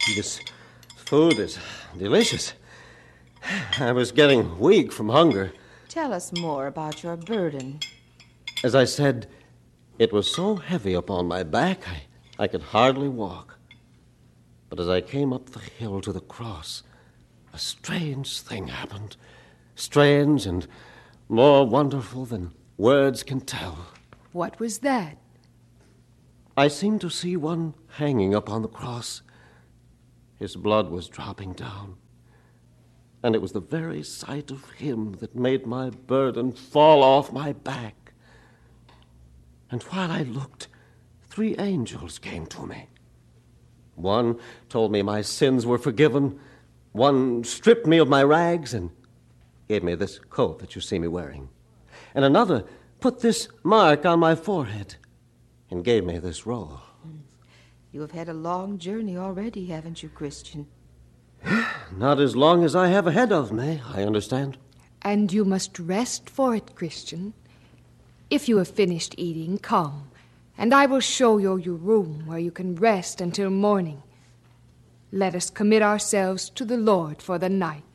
This food is delicious. I was getting weak from hunger. Tell us more about your burden. As I said, it was so heavy upon my back, I could hardly walk. But as I came up the hill to the cross, a strange thing happened. Strange and more wonderful than words can tell. What was that? I seemed to see one hanging upon the cross. His blood was dropping down. And it was the very sight of him that made my burden fall off my back. And while I looked, 3 angels came to me. One told me my sins were forgiven. One stripped me of my rags and gave me this coat that you see me wearing. And another put this mark on my forehead and gave me this roll. You have had a long journey already, haven't you, Christian? Not as long as I have ahead of me, I understand. And you must rest for it, Christian. If you have finished eating, come, and I will show you your room where you can rest until morning. Let us commit ourselves to the Lord for the night.